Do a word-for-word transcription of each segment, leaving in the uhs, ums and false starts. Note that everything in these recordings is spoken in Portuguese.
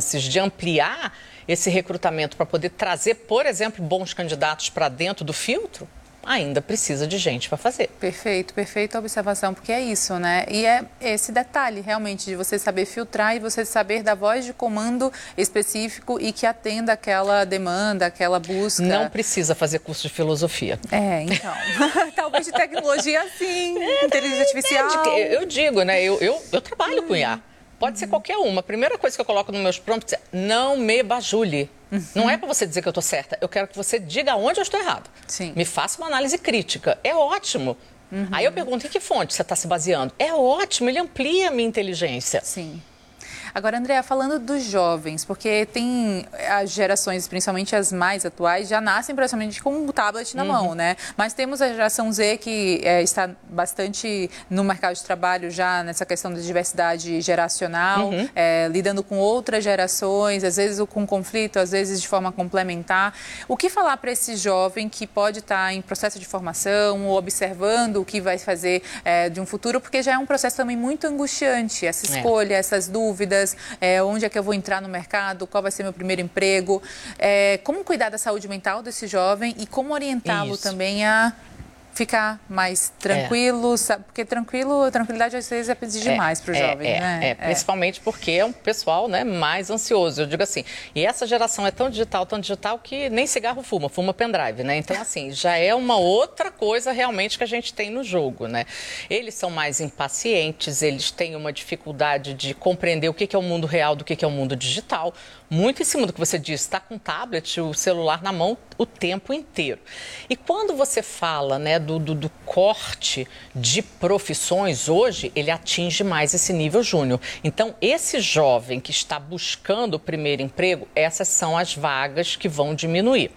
chances de ampliar esse recrutamento para poder trazer, por exemplo, bons candidatos para dentro do filtro, ainda precisa de gente para fazer. Perfeito, perfeita observação, porque é isso, né? E é esse detalhe, realmente, de você saber filtrar e você saber da voz de comando específico e que atenda aquela demanda, aquela busca. Não precisa fazer curso de filosofia. É, então. Talvez de tecnologia, sim. É, inteligência artificial. É, eu digo, né? Eu, eu, eu trabalho hum. com I A. Pode uhum. ser qualquer uma. A primeira coisa que eu coloco nos meus prompts é não me bajule. Uhum. Não é para você dizer que eu estou certa. Eu quero que você diga onde eu estou errado. Sim. Me faça uma análise crítica. É ótimo. Uhum. Aí eu pergunto, em que fonte você está se baseando? É ótimo, ele amplia a minha inteligência. Sim. Agora, Andréa, falando dos jovens, porque tem as gerações, principalmente as mais atuais, já nascem praticamente com um tablet na uhum. mão, né? Mas temos a geração Z que é, está bastante no mercado de trabalho já nessa questão de diversidade geracional, uhum. é, lidando com outras gerações, às vezes com conflito, às vezes de forma complementar. O que falar para esse jovem que pode estar em processo de formação ou observando o que vai fazer é, de um futuro, porque já é um processo também muito angustiante, essa escolha, é. essas dúvidas. É, onde é que eu vou entrar no mercado, qual vai ser meu primeiro emprego, é, como cuidar da saúde mental desse jovem e como orientá-lo também a ficar mais tranquilo, é. sabe? Porque tranquilo, tranquilidade às vezes é pedir demais é, para o é, jovem, é, né? É, principalmente porque é um pessoal, né, mais ansioso. Eu digo assim, e essa geração é tão digital, tão digital que nem cigarro fuma, fuma pendrive, né? Então, assim, já é uma outra coisa realmente que a gente tem no jogo, né? Eles são mais impacientes, eles têm uma dificuldade de compreender o que é o mundo real do que é o mundo digital. Muito em cima do que você disse, está com o tablet, o celular na mão o tempo inteiro. E quando você fala, né, do, do, do corte de profissões, hoje ele atinge mais esse nível júnior. Então, esse jovem que está buscando o primeiro emprego, essas são as vagas que vão diminuir.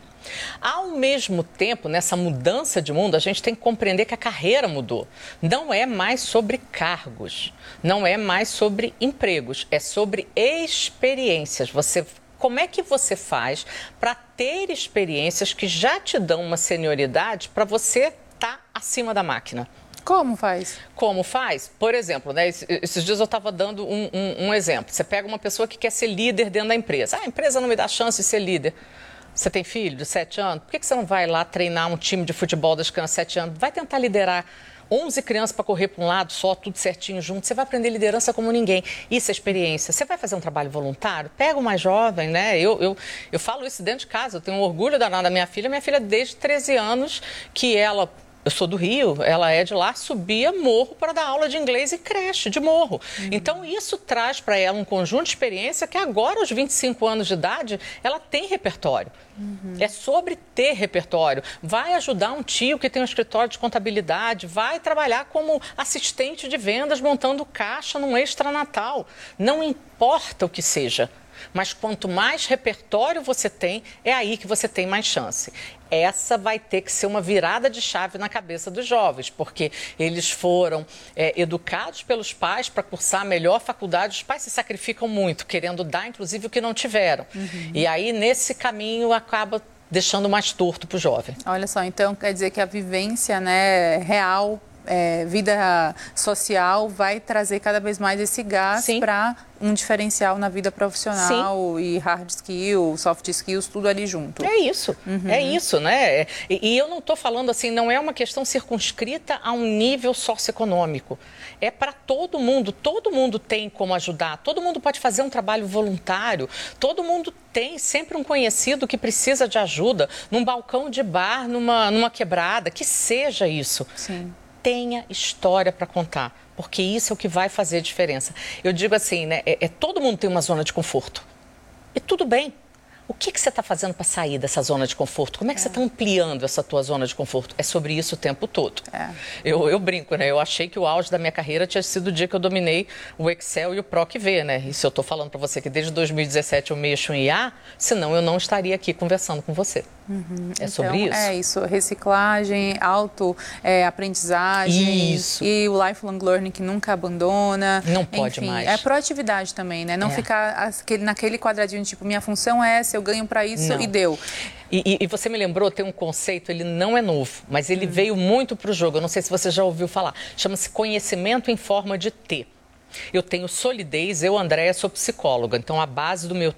Ao mesmo tempo, nessa mudança de mundo, a gente tem que compreender que a carreira mudou. Não é mais sobre cargos, não é mais sobre empregos, é sobre experiências. Você, como é que você faz para ter experiências que já te dão uma senioridade para você estar acima da máquina? Como faz? Como faz? Por exemplo, né, esses dias eu estava dando um, um, um exemplo. Você pega uma pessoa que quer ser líder dentro da empresa. Ah, a empresa não me dá chance de ser líder. Você tem filho de sete anos? Por que você não vai lá treinar um time de futebol das crianças de sete anos? Vai tentar liderar onze crianças para correr para um lado só, tudo certinho junto. Você vai aprender liderança como ninguém. Isso é experiência. Você vai fazer um trabalho voluntário? Pega o mais jovem, né? Eu, eu, eu falo isso dentro de casa. Eu tenho um orgulho danado da minha filha. Minha filha, desde treze anos, que ela... Eu sou do Rio, ela é de lá, subia morro para dar aula de inglês e creche de morro. Uhum. Então, isso traz para ela um conjunto de experiência que agora, aos vinte e cinco anos de idade, ela tem repertório. Uhum. É sobre ter repertório. Vai ajudar um tio que tem um escritório de contabilidade, vai trabalhar como assistente de vendas, montando caixa num extra-natal. Não importa o que seja. Mas quanto mais repertório você tem, é aí que você tem mais chance. Essa vai ter que ser uma virada de chave na cabeça dos jovens, porque eles foram é, educados pelos pais para cursar a melhor faculdade. Os pais se sacrificam muito, querendo dar, inclusive, o que não tiveram. Uhum. E aí, nesse caminho, acaba deixando mais torto para o jovem. Olha só, então quer dizer que a vivência, né, real, é, vida social, vai trazer cada vez mais esse gás para um diferencial na vida profissional. Sim. E hard skills, soft skills, tudo ali junto. É isso, uhum. é isso, né? E, e eu não estou falando assim, não é uma questão circunscrita a um nível socioeconômico. É para todo mundo, todo mundo tem como ajudar, todo mundo pode fazer um trabalho voluntário, todo mundo tem sempre um conhecido que precisa de ajuda, num balcão de bar, numa, numa quebrada, que seja isso. Sim. Tenha história para contar, porque isso é o que vai fazer diferença. Eu digo assim, né? É, é, todo mundo tem uma zona de conforto. E tudo bem. O que, que você está fazendo para sair dessa zona de conforto? Como é que é. você está ampliando essa tua zona de conforto? É sobre isso o tempo todo. É. Eu, eu brinco, né? Eu achei que o auge da minha carreira tinha sido o dia que eu dominei o Excel e o PROC-V, né? E se eu estou falando para você que desde dois mil e dezessete eu mexo em I A, senão eu não estaria aqui conversando com você. Uhum. É sobre então, isso? É isso, reciclagem, auto-aprendizagem. É, isso. E o lifelong learning que nunca abandona. Não pode Enfim, mais. É proatividade também, né? Não é. ficar naquele quadradinho, tipo, minha função é essa, eu ganho para isso não. e deu. E, e, e você me lembrou, tem um conceito, ele não é novo, mas ele hum. veio muito para o jogo. Eu não sei se você já ouviu falar. Chama-se conhecimento em forma de T. Eu tenho solidez, eu, Andréa, sou psicóloga, então a base do meu